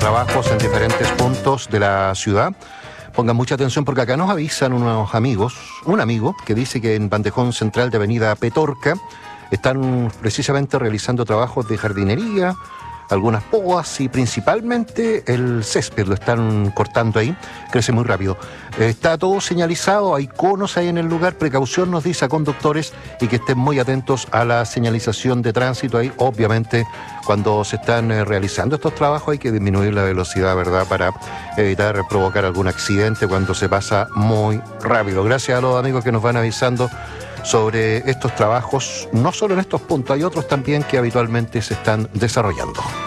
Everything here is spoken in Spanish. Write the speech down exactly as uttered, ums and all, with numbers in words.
trabajos en diferentes puntos de la ciudad. Pongan mucha atención porque acá nos avisan unos amigos, un amigo que dice que en Bandejón Central de Avenida Petorca están precisamente realizando trabajos de jardinería, algunas podas y principalmente el césped lo están cortando ahí, crece muy rápido. Está todo señalizado, hay conos ahí en el lugar, precaución nos dice a conductores y que estén muy atentos a la señalización de tránsito ahí. Obviamente cuando se están eh, realizando estos trabajos hay que disminuir la velocidad, ¿verdad?, para evitar provocar algún accidente cuando se pasa muy rápido. Gracias a los amigos que nos van avisando sobre estos trabajos, no solo en estos puntos, hay otros también que habitualmente se están desarrollando.